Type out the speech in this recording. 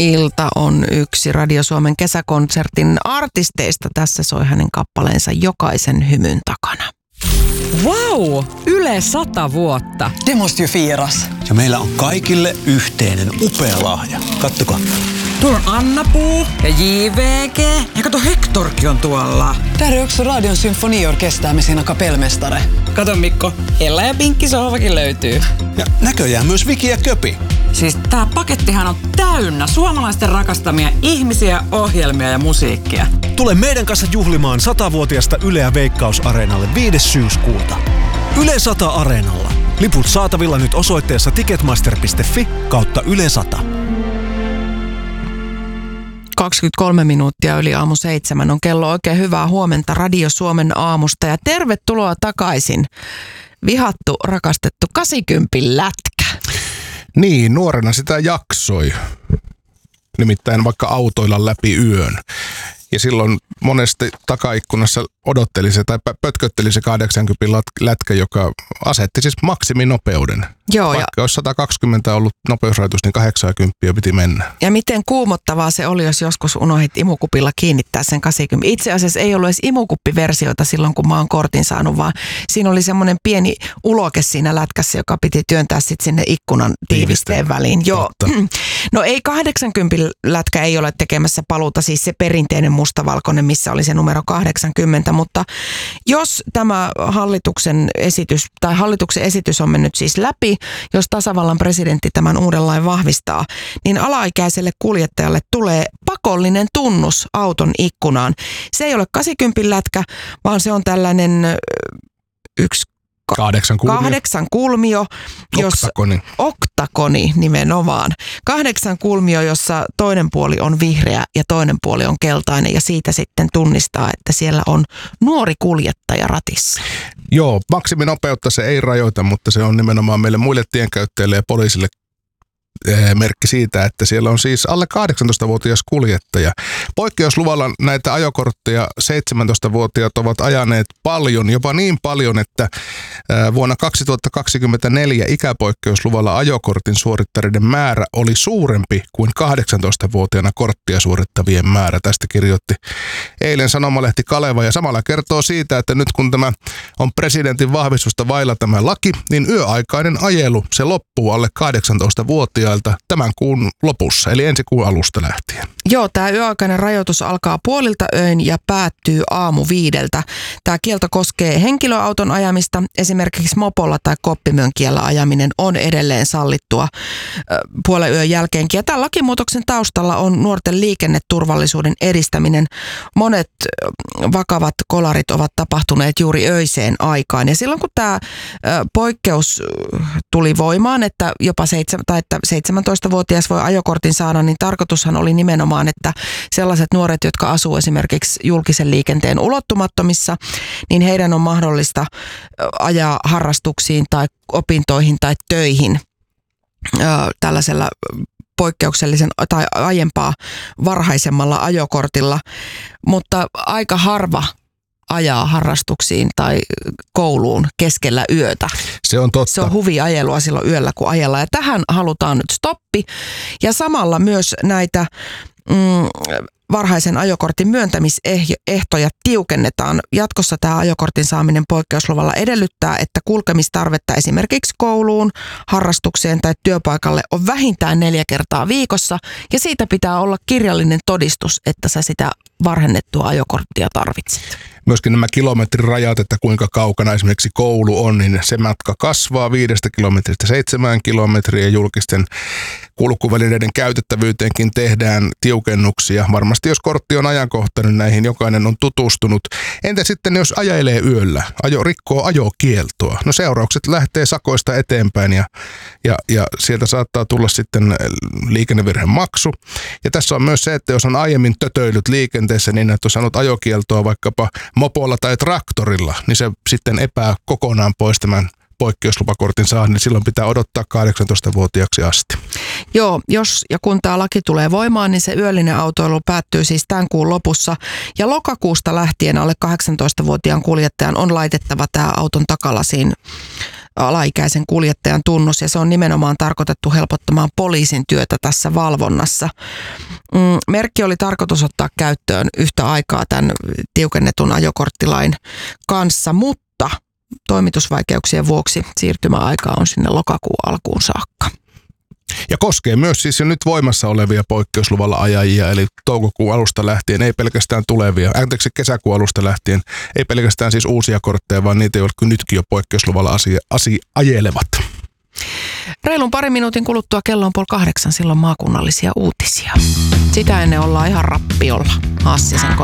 Ilta on yksi Radio Suomen kesäkonsertin artisteista. Tässä soi hänen kappaleensa Jokaisen hymyn takana. Wow! Yle 100 vuotta. Det måste ju firas. Ja meillä on kaikille yhteinen upea lahja. Kattokaa. Tuolla on Anna-Puu ja JVG. Ja kato, Hectorkin on tuolla. Där är också Radion symfoniorkester med sina kapellmästare. Kato Mikko, Ella ja Pinkki sohvakin löytyy. Ja näköjään myös Viki ja Köpi. Siis tää pakettihan on täynnä suomalaisten rakastamia ihmisiä, ohjelmia ja musiikkia. Tule meidän kanssa juhlimaan 100-vuotiasta Yleä Veikkaus-areenalle 5. syyskuuta. Yle 100 Areenalla. Liput saatavilla nyt osoitteessa ticketmaster.fi/Yle 100. 23 minuuttia yli aamu 7 on kello. Oikein hyvää huomenta Radio Suomen aamusta ja tervetuloa takaisin. Vihattu, rakastettu 80 lätkä. Niin, nuorena sitä jaksoi. Nimittäin vaikka autoilla läpi yön. Ja silloin monesti takaikkunassa odotteli se tai pötkötteli se 80 lätkä, joka asetti siis maksiminopeuden. Joo, vaikka olisi 120 ollut nopeusrajoitus, niin 80 piti mennä. Ja miten kuumottavaa se oli, jos joskus unohdit imukupilla kiinnittää sen 80. Itse asiassa ei ollut edes imukuppiversioita silloin, kun mä oon kortin saanut, vaan siinä oli semmoinen pieni uloke siinä lätkässä, joka piti työntää sitten sinne ikkunan tiivisteen väliin. Joo. No ei 80 lätkä ei ole tekemässä paluuta, siis se perinteinen mustavalkoinen, missä oli se numero 80, mutta jos tämä hallituksen esitys on mennyt siis läpi, jos tasavallan presidentti tämän uuden lain vahvistaa, niin alaikäiselle kuljettajalle tulee pakollinen tunnus auton ikkunaan. Se ei ole 80 lätkä, vaan se on tällainen 8 kulmio. Oktakoni nimenomaan. 8 kulmio, jossa toinen puoli on vihreä ja toinen puoli on keltainen ja siitä sitten tunnistaa, että siellä on nuori kuljettaja ratissa. Joo, maksiminopeutta se ei rajoita, mutta se on nimenomaan meille muille tienkäyttäjille ja poliisille merkki siitä, että siellä on siis alle 18-vuotias kuljettaja. Poikkeusluvalla näitä ajokortteja 17-vuotiaat ovat ajaneet paljon, jopa niin paljon, että vuonna 2024 ikäpoikkeusluvalla ajokortin suorittaneiden määrä oli suurempi kuin 18-vuotiaana korttia suorittavien määrä. Tästä kirjoitti eilen Sanomalehti Kaleva ja samalla kertoo siitä, että nyt kun tämä on presidentin vahvistusta vailla tämä laki, niin yöaikainen ajelu se loppuu alle 18-vuotiailta tämän kuun lopussa, eli ensi kuun alusta lähtien. Joo, tämä yöaikainen rajoitus alkaa puolilta öin ja päättyy aamu 5. Tämä kielto koskee henkilöauton ajamista, esimerkiksi mopolla tai koppimönkiellä ajaminen on edelleen sallittua puolen yön jälkeenkin. Ja tämän lakimuutoksen taustalla on nuorten liikenneturvallisuuden edistäminen. Monet vakavat kolarit ovat tapahtuneet juuri öiseen aikaan. Ja silloin kun tämä poikkeus tuli voimaan, että jopa 17-vuotias voi ajokortin saada, niin tarkoitushan oli nimenomaan, että sellaiset nuoret, jotka asuu esimerkiksi julkisen liikenteen ulottumattomissa, niin heidän on mahdollista ajaa harrastuksiin tai opintoihin tai töihin tällaisella poikkeuksellisen tai aiempaa varhaisemmalla ajokortilla, mutta aika harva ajaa harrastuksiin tai kouluun keskellä yötä. Se on totta. Se on huviajelua silloin yöllä, kun ajellaan. Ja tähän halutaan nyt stoppi. Ja samalla myös näitä varhaisen ajokortin myöntämisehtoja tiukennetaan. Jatkossa tämä ajokortin saaminen poikkeusluvalla edellyttää, että kulkemistarvetta esimerkiksi kouluun, harrastukseen tai työpaikalle on vähintään 4 kertaa viikossa. Ja siitä pitää olla kirjallinen todistus, että sä sitä varhennettua ajokorttia tarvitset. Myöskin nämä kilometrirajat, että kuinka kaukana esimerkiksi koulu on, niin se matka kasvaa 5 kilometristä 7 kilometriä. Julkisten kulkuvälineiden käytettävyyteenkin tehdään tiukennuksia. Varmasti jos kortti on ajankohtainen, näihin jokainen on tutustunut. Entä sitten jos ajelee yöllä, rikkoo ajokieltoa? No seuraukset lähtee sakoista eteenpäin ja sieltä saattaa tulla sitten liikennevirhemaksu. Ja tässä on myös se, että jos on aiemmin tötöillyt liikenteessä niin, että on saanut ajokieltoa vaikkapa mopolla tai traktorilla, niin se sitten epää kokonaan pois tämän poikkeuslupakortin saannin, niin silloin pitää odottaa 18-vuotiaaksi asti. Joo, jos ja kun tämä laki tulee voimaan, niin se yöllinen autoilu päättyy siis tämän kuun lopussa. Ja lokakuusta lähtien alle 18-vuotiaan kuljettajan on laitettava tämä auton takalasiin alaikäisen kuljettajan tunnus ja se on nimenomaan tarkoitettu helpottamaan poliisin työtä tässä valvonnassa. Merkki oli tarkoitus ottaa käyttöön yhtä aikaa tämän tiukennetun ajokorttilain kanssa, mutta toimitusvaikeuksien vuoksi siirtymäaika on sinne lokakuun alkuun saakka. Ja koskee myös siis jo nyt voimassa olevia poikkeusluvalla ajajia, eli toukokuun alusta lähtien, ei pelkästään kesäkuun alusta lähtien, ei pelkästään siis uusia kortteja, vaan niitä, jotka nytkin jo poikkeusluvalla ajelevat. Reilun parin minuutin kuluttua kello on 7:30, silloin maakunnallisia uutisia. Sitä ennen ollaan ihan rappiolla Hassisen